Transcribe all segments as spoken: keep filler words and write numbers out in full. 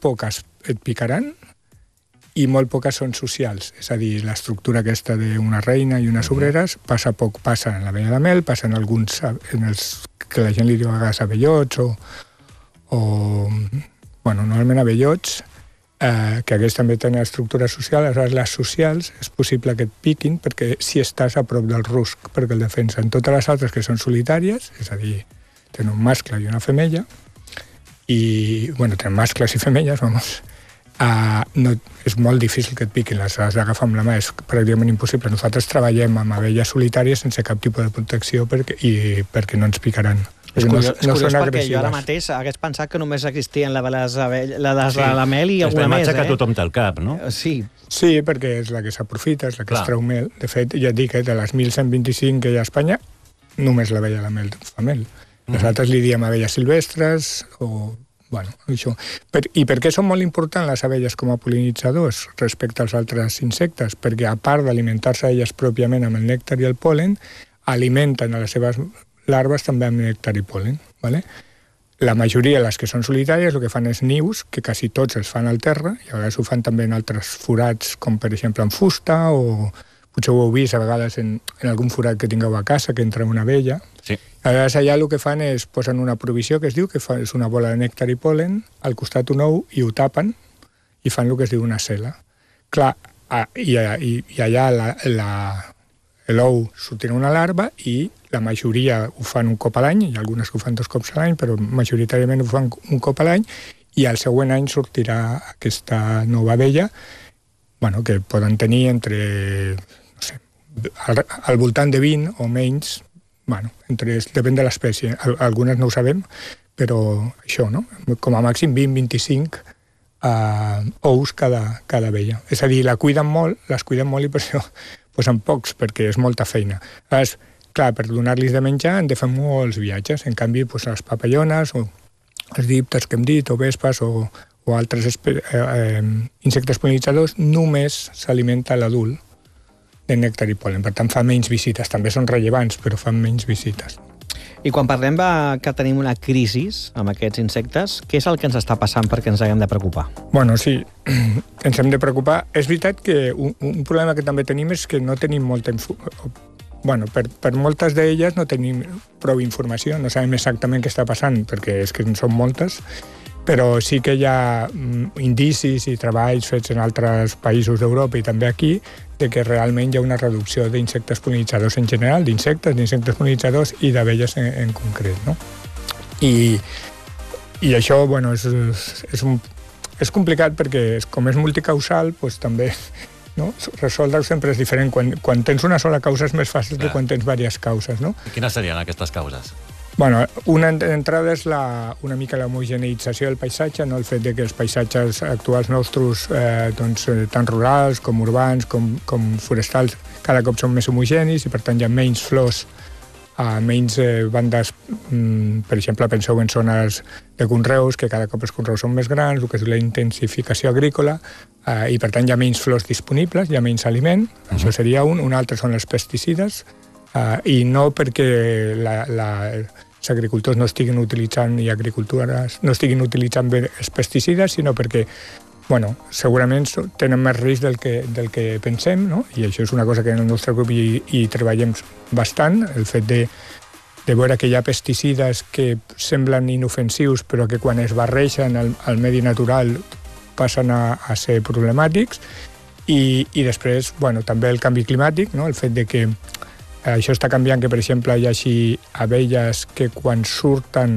poques et picaran i molt poques són socials. És a dir, l'estructura aquesta d'una reina i unes obreres passa poc, passa en l'abella de mel, passa en alguns, en els que la gent li diu a vegades abellots o, o bueno, normalment abellots, eh, que aquests també tenen estructura social. Aleshores, les socials és possible que et piquin perquè si estàs a prop del rusc, perquè el defensen. Totes les altres que són solitàries, és a dir, tenen un mascle i una femella, i, bueno, tenen mascles i femelles, vamos, Uh, no, és molt difícil que et piquin, les has d'agafar amb la mà, és pràcticament impossible. Nosaltres treballem amb abelles solitàries sense cap tipus de protecció perquè, i perquè no ens picaran. És curiós, no, no és curiós perquè jo ara mateix hagués pensat que només existien la de les abelles, la de sí. la mel i alguna més. És la imatge eh? que tothom té al cap, no? Sí. Sí, perquè és la que s'aprofita, és la que Clar. es treu mel. De fet, ja et dic, eh, de les mil cent vint-i-cinc que hi ha a Espanya, només l'abella de la mel fa mel. Les mm. altres li diem abelles silvestres o... Bueno, això. Per, I per què són molt importants les abelles com a pol·linitzadors respecte als altres insectes? Perquè a part d'alimentar-se elles pròpiament amb el nèctar i el pol·len, alimenten a les seves larves també amb nèctar i pol·len. ¿Vale? La majoria, les que són solitàries, el que fan és nius, que quasi tots els fan al terra, i a vegades ho fan també en altres forats, com per exemple en fusta, o potser ho heu vist a vegades en, en algun forat que tingueu a casa, que entra una abella. Sí. Aleshores, allà el que fan és posen una provisió que es diu que fa, és una bola de nèctar i pol·len, al costat un ou, i ho tapen, i fan el que es diu una cel·la. Clar, a, i, i, i allà l'ou sortirà una larva, i la majoria ho fan un cop a l'any, hi ha algunes que ho fan dos cops a l'any, però majoritàriament ho fan un cop a l'any, i al següent any sortirà aquesta nova abella, bueno, que poden tenir entre, no sé, al, al voltant de vint o menys. Bueno, entre, depèn de l'espècie. Algunes no ho sabem, però això, no? Com a màxim vint a vint-i-cinc uh, ous cada, cada abella. És a dir, la cuiden molt, les cuiden molt i per això posen pocs, perquè és molta feina. Aleshores, clar, per donar-los de menjar han de fer molts viatges. En canvi, doncs, les papallones o els dípters que hem dit, o vespes o, o altres eh, eh, insectes pol·linitzadors, només s'alimenta l'adult de nèctar i pol·len. Per tant, fa menys visites. També són rellevants, però fan menys visites. I quan parlem de que tenim una crisi amb aquests insectes, què és el que ens està passant perquè ens haguem de preocupar? Bueno, sí, ens hem de preocupar. És veritat que un, un problema que també tenim és que no tenim molta informació. Bueno, per, per moltes d'elles no tenim prou informació, no sabem exactament què està passant, perquè és que en són moltes, però sí que hi ha indicis i treballs fets en altres països d'Europa i també aquí, de que realment hi ha una reducció d'insectes pol·linitzadors en general, d'insectes, d'insectes pol·linitzadors i d'abelles en, en concret, no? I, i això, bueno, és, és, un, és complicat perquè com és multicausal, doncs també, no? Resoldre-ho sempre és diferent. Quan, quan tens una sola causa és més fàcil Clar. que quan tens diverses causes, no? I quines serien aquestes causes? Bueno, una entrada és la, una mica l'homogeneïtzació del paisatge, no? El fet de que els paisatges actuals nostres, eh, doncs, tant rurals com urbans com, com forestals, cada cop són més homogenis i per tant hi ha menys flors, eh, menys eh, bandes, mm, per exemple, penseu en zones de conreus, que cada cop els conreus són més grans, el que és la intensificació agrícola, eh, i per tant hi ha menys flors disponibles, hi ha menys aliment, uh-huh. Això seria un. Un altre són els pesticides, Uh, i no perquè la, la, els agricultors no estiguin utilitzant i agricultores no estiguin utilitzant bé els pesticides, sinó perquè, bueno, segurament tenen més risc del que, del que pensem, no? I això és una cosa que en el nostre grup hi, hi treballem bastant, el fet de, de veure que hi ha pesticides que semblen inofensius però que quan es barregen al, al medi natural passen a, a ser problemàtics, i, i després, bueno, també el canvi climàtic, no? El fet de que això està canviant, que per exemple hi hagi abelles que quan surten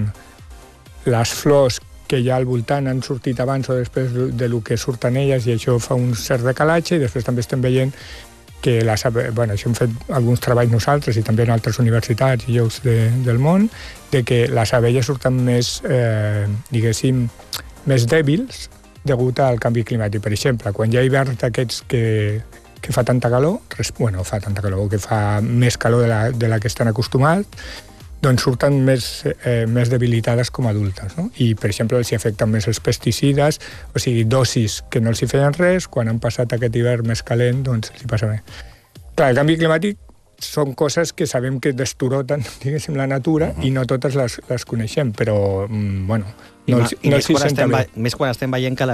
les flors que hi ha al voltant han sortit abans o després de lo que surten elles, i això fa un cert decalatge, i després també estem veient que les, bueno, això hem fet alguns treballs nosaltres i també en altres universitats i llocs de, del món, de que les abelles surten més, eh, diguéssim, més dèbils degut al canvi climàtic. Per exemple, quan hi ha hiverns d'aquests que que fa tanta calor, bueno, fa tanta calor, o que fa més calor de la, de la que estan acostumats, doncs surten més, eh, més debilitades com a adultes, no? I, per exemple, els afecten més els pesticides, o sigui, dosis que no els hi feien res, quan han passat aquest hivern més calent, doncs els hi passa bé. Clar, el canvi climàtic són coses que sabem que destoroten, diguéssim, la natura, uh-huh. i no totes les, les coneixem, però, mm, bueno, no, els, no els hi senta bé. Més quan estem veient que